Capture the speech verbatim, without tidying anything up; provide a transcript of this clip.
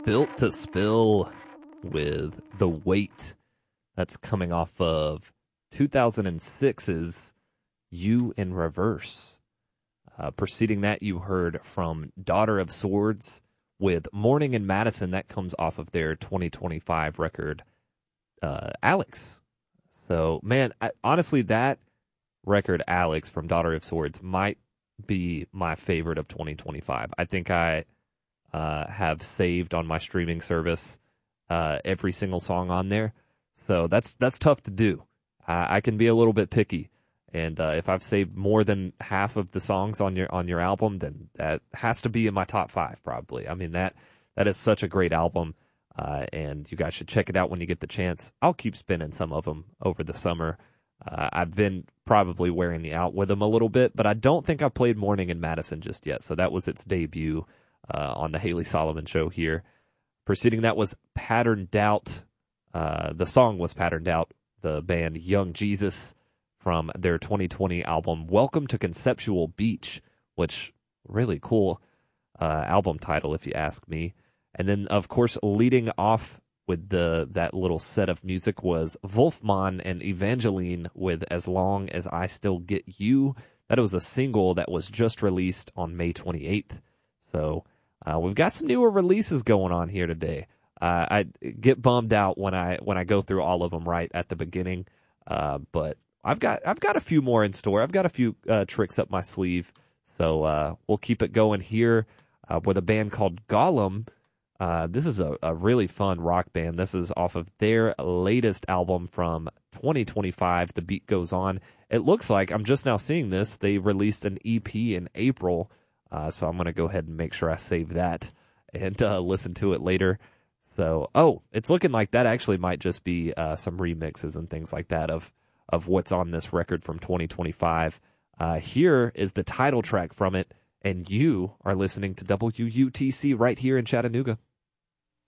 Built to Spill with The Weight. That's coming off of two thousand six's You in Reverse. Uh, preceding that, you heard from Daughter of Swords with Morning in Madison. That comes off of their twenty twenty-five record, uh, Alex. So, man, I, honestly, that record, Alex, from Daughter of Swords, might be my favorite of twenty twenty-five. I think I uh, have saved on my streaming service uh, every single song on there. So that's that's tough to do. Uh, I can be a little bit picky. And uh, if I've saved more than half of the songs on your on your album, then that has to be in my top five, probably. I mean, that that is such a great album, uh, and you guys should check it out when you get the chance. I'll keep spinning some of them over the summer. Uh, I've been probably wearing me out with them a little bit, but I don't think I've played Morning in Madison just yet. So that was its debut uh, on the Haley Solomon Show here. Preceding that was Patterned Out. Uh, the song was Patterned Out, the band Young Jesus, from their twenty twenty album Welcome to Conceptual Beach, which really cool uh, album title if you ask me. And then, of course, leading off with the that little set of music was Wolfman and Evangeline with As Long As I Still Get You. That was a single that was just released on May twenty-eighth. So uh, we've got some newer releases going on here today. Uh, I get bummed out when I when I go through all of them right at the beginning, uh, but I've got I've got a few more in store. I've got a few uh, tricks up my sleeve, so uh, we'll keep it going here uh, with a band called Gollum. Uh, this is a, a really fun rock band. This is off of their latest album from twenty twenty-five, The Beat Goes On. It looks like, I'm just now seeing this, they released an E P in April, uh, so I'm going to go ahead and make sure I save that and uh, listen to it later. So, oh, it's looking like that actually might just be uh, some remixes and things like that of of what's on this record from twenty twenty-five. Uh, here is the title track from it, and you are listening to W U T C right here in Chattanooga.